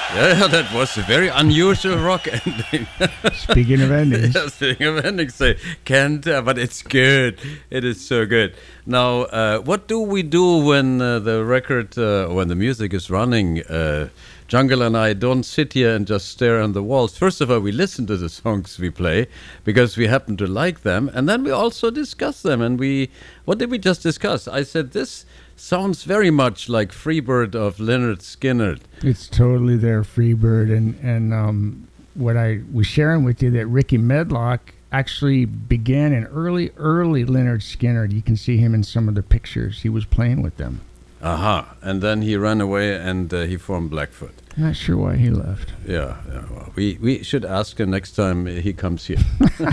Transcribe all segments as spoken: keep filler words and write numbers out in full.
Yeah, that was a very unusual rock ending. Speaking of endings. Yeah, speaking of endings, say, can't, uh, but it's good. It is so good. Now, uh, what do we do when uh, the record, uh, when the music is running? Uh, Jungle and I don't sit here and just stare on the walls. First of all, we listen to the songs we play because we happen to like them, and then we also discuss them. And we, what did we just discuss? I said this sounds very much like Freebird of Leonard Skinner. It's totally their Freebird, and and um, what I was sharing with you that Ricky Medlock actually began in early, early Leonard Skinner. You can see him in some of the pictures. He was playing with them. Aha, and then he ran away and uh, he formed Blackfoot. I'm not sure why he left. Yeah, yeah well, we, we should ask him next time he comes here.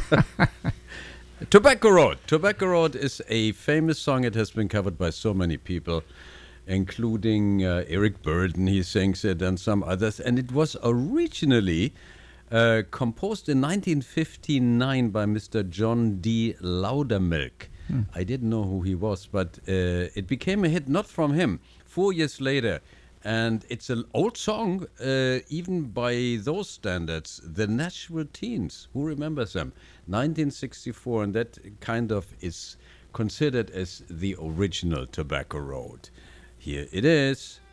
Tobacco Road. Tobacco Road is a famous song. It has been covered by so many people, including uh, Eric Burden. He sings it and some others. And it was originally uh, composed in nineteen fifty-nine by Mister John D. Loudermilk. Hmm. I didn't know who he was, but uh, it became a hit not from him. Four years later. And it's an old song, uh, even by those standards. The Nashville Teens, who remembers them? nineteen sixty-four, and that kind of is considered as the original Tobacco Road. Here it is.